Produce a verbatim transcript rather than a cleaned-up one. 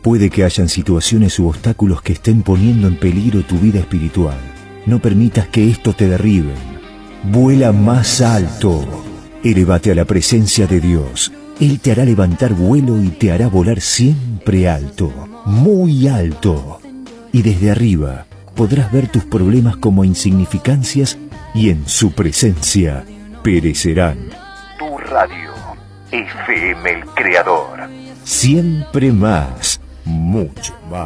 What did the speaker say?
Puede que hayan situaciones u obstáculos que estén poniendo en peligro tu vida espiritual. No permitas que esto te derriben. Vuela más alto. Elévate a la presencia de Dios. Él te hará levantar vuelo y te hará volar siempre alto, muy alto. Y desde arriba podrás ver tus problemas como insignificancias y en su presencia perecerán. Tu radio, F M El Creador. Siempre más, mucho más.